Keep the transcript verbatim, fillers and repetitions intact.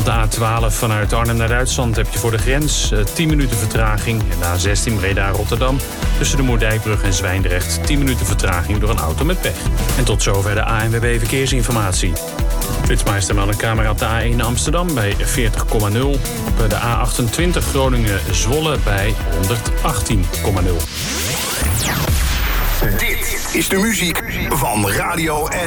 de A twaalf vanuit Arnhem naar Duitsland heb je voor de grens tien minuten vertraging. En de A zestien Breda-Rotterdam tussen de Moerdijkbrug en Zwijndrecht tien minuten vertraging door een auto met pech. En tot zover de A N W B Verkeersinformatie. Flitsmeister meldt een camera op de A één Amsterdam bij veertig komma nul. Op de A achtentwintig Groningen-Zwolle bij honderdachttien komma nul. Dit is de muziek van Radio N.